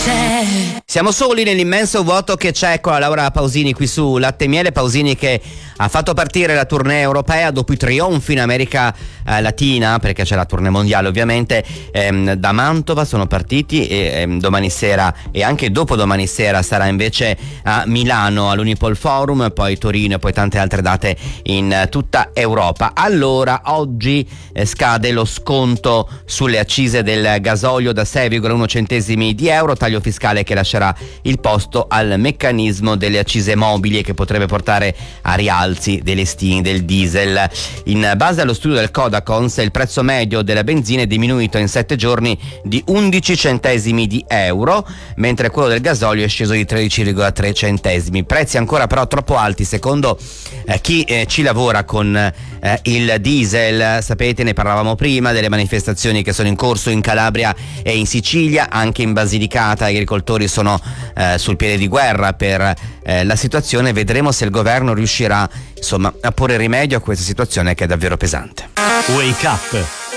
Siamo soli nell'immenso vuoto che c'è con la Laura Pausini qui su Latte e Miele. Pausini che ha fatto partire la tournée europea dopo i trionfi in America Latina, perché c'è la tournée mondiale ovviamente. Da Mantova sono partiti e domani sera e anche dopodomani sera sarà invece a Milano all'Unipol Forum, poi Torino e poi tante altre date in tutta Europa. Allora, oggi scade lo sconto sulle accise del gasolio da 6,1 centesimi di euro, taglio fiscale che lascerà il posto al meccanismo delle accise mobili e che potrebbe portare a rialzi delle stime del diesel. In base allo studio del Codacons, il prezzo medio della benzina è diminuito in 7 giorni di 11 centesimi di euro, mentre quello del gasolio è sceso di 13,3 centesimi. Prezzi ancora però troppo alti secondo chi ci lavora con il diesel. Sapete, ne parlavamo prima delle manifestazioni che sono in corso in Calabria e in Sicilia, anche in Basilicata. Gli agricoltori sono sul piede di guerra per la situazione. Vedremo se il governo riuscirà insomma a porre rimedio a questa situazione che è davvero pesante. Wake Up